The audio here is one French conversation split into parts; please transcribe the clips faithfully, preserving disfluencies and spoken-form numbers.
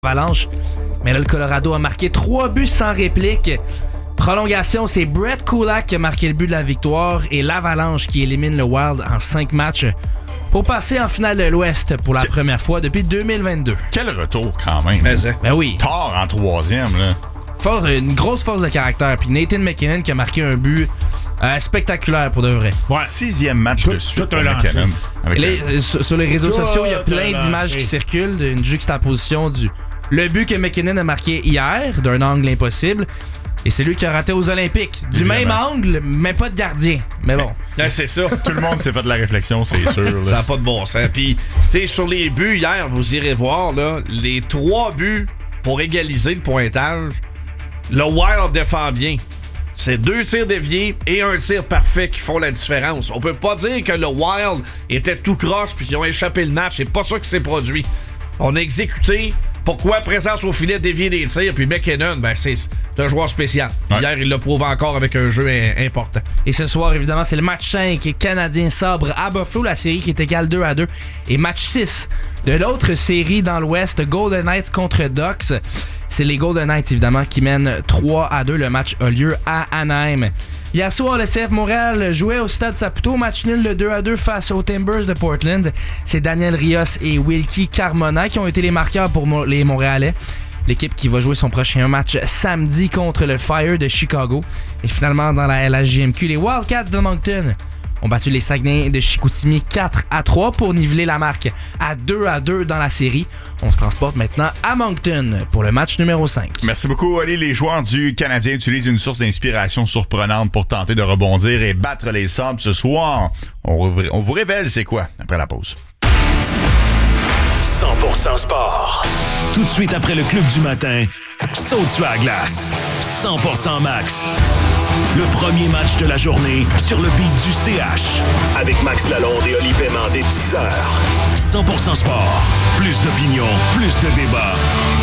Avalanche. Mais là, le Colorado a marqué trois buts sans réplique. Prolongation, c'est Brett Kulak qui a marqué le but de la victoire et l'Avalanche qui élimine le Wild en cinq matchs pour passer en finale de l'Ouest pour la première fois depuis deux mille vingt-deux. Quel retour quand même. Ben, ben oui. Tard en troisième, là. Force, une grosse force de caractère. Puis Nathan McKinnon qui a marqué un but euh, spectaculaire pour de vrai. Ouais. Sixième match tout, de suite tout pour McKinnon. Avec les, le... sur, sur les réseaux tout sociaux, il y a plein d'images lancé. qui circulent d'une juxtaposition du le but que McKinnon a marqué hier d'un angle impossible et c'est lui qui a raté aux Olympiques. Du Évidemment. même angle, mais pas de gardien. Mais bon. Ouais, c'est ça. Tout le monde s'est fait de la réflexion, c'est sûr. Là. Ça n'a pas de bon sens. Puis, tu sais, sur les buts hier, vous irez voir, là, les trois buts pour égaliser le pointage, le Wild défend bien. C'est deux tirs déviés et un tir parfait qui font la différence. On peut pas dire que le Wild était tout croche puis qu'ils ont échappé le match. C'est pas ça qui s'est produit. On a exécuté. Pourquoi présence au filet dévié des tirs? Puis McKinnon, ben c'est, c'est un joueur spécial. Ouais. Hier, il l'a prouvé encore avec un jeu in- important. Et ce soir, évidemment, c'est le match cinq canadien sabre à Buffalo, la série qui est égale deux à deux. Et match six de l'autre série dans l'Ouest, Golden Knights contre Ducks. C'est les Golden Knights, évidemment, qui mènent trois à deux. Le match a lieu à Anaheim. Hier soir, le C F Montréal jouait au Stade Saputo, match nul de deux à deux face aux Timbers de Portland. C'est Daniel Rios et Wilkie Carmona qui ont été les marqueurs pour Mo- les Montréalais. L'équipe qui va jouer son prochain match samedi contre le Fire de Chicago. Et finalement, dans la L H J M Q, les Wildcats de Moncton ont battu les Saguenay de Chicoutimi quatre à trois pour niveler la marque à deux à deux dans la série. On se transporte maintenant à Moncton pour le match numéro cinq. Merci beaucoup, Ali. Les joueurs du Canadien utilisent une source d'inspiration surprenante pour tenter de rebondir et battre les Sabres ce soir. On, on vous révèle c'est quoi après la pause. cent pour cent sport. Tout de suite après le club du matin, saute sur la glace. cent pour cent max. Le premier match de la journée sur le beat du C H. Avec Max Lalonde et Oli Paiement dès dix heures. cent pour cent sport. Plus d'opinion, plus de débat,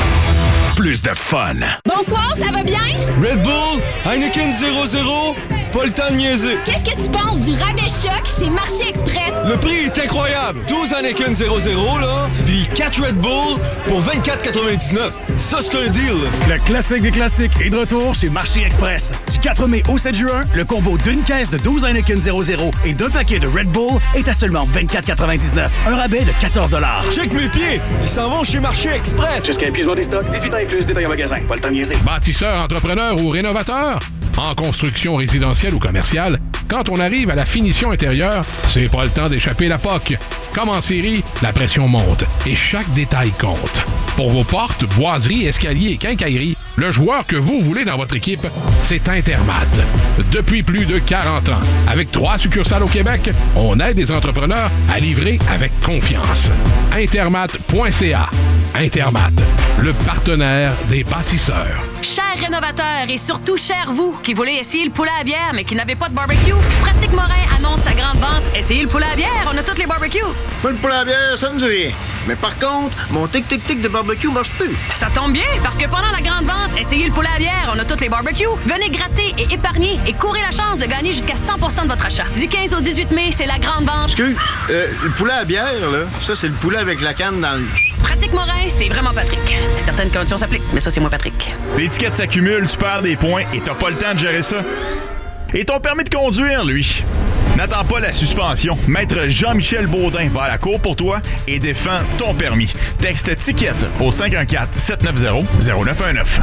plus de fun. Bonsoir, ça va bien? Red Bull, Heineken zéro zéro, pas le temps de niaiser. Qu'est-ce que tu penses du rabais choc chez Marché Express? Le prix est incroyable. douze Heineken zéro zéro, là, puis quatre Red Bull pour vingt-quatre quatre-vingt-dix-neuf. Ça, c'est un deal. Le classique des classiques est de retour chez Marché Express. Du quatre mai au sept juin, le combo d'une caisse de douze Heineken zéro zéro et d'un paquet de Red Bull est à seulement vingt-quatre quatre-vingt-dix-neuf. Un rabais de quatorze dollars. Check mes pieds, ils s'en vont chez Marché Express. Jusqu'à épuisement des stocks, dix-huit ans et plus, détail en magasin. Pas le temps de niaiser. Bâtisseur, entrepreneur ou rénovateur? En construction résidentielle ou commerciale, quand on arrive à la finition intérieure, c'est pas le temps d'échapper la P O C. Comme en série, la pression monte et chaque détail compte. Pour vos portes, boiseries, escaliers et quincailleries, le joueur que vous voulez dans votre équipe, c'est Intermat. Depuis plus de quarante ans, avec trois succursales au Québec, on aide les entrepreneurs à livrer avec confiance. Intermat point c a. Intermat, le partenaire des bâtisseurs. Chers rénovateurs et surtout chers vous qui voulez essayer le poulet à bière mais qui n'avez pas de barbecue, Pratique Morin annonce sa grande vente. Essayez le poulet à bière, on a toutes les barbecues. Moi, le poulet à bière, ça me dit rien. Mais par contre, mon tic-tic-tic de barbecue marche plus. Ça tombe bien parce que pendant la grande vente, essayez le poulet à bière, on a toutes les barbecues. Venez gratter et épargner et courez la chance de gagner jusqu'à cent pour cent de votre achat. Du quinze au dix-huit mai, c'est la grande vente. Excuse, euh, le poulet à bière, là, ça, c'est le poulet avec la canne dans le... Pratique Morin, c'est vraiment Patrick. Certaines conditions s'appliquent, mais ça, c'est moi, Patrick. L'étiquette s'accumule, tu perds des points et t'as pas le temps de gérer ça. Et ton permis de conduire, lui? N'attends pas la suspension. Maître Jean-Michel Baudin va à la cour pour toi et défend ton permis. Texte ticket au cinq un quatre, sept neuf zéro, zéro neuf un neuf.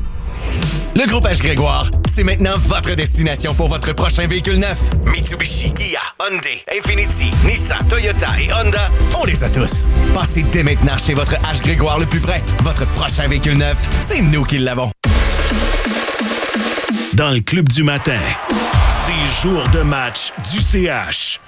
Le groupe H. Grégoire, c'est maintenant votre destination pour votre prochain véhicule neuf. Mitsubishi, Kia, Hyundai, Infiniti, Nissan, Toyota et Honda, on les a tous. Passez dès maintenant chez votre H. Grégoire le plus près. Votre prochain véhicule neuf, c'est nous qui l'avons. Dans le club du matin, c'est jour de match du C H.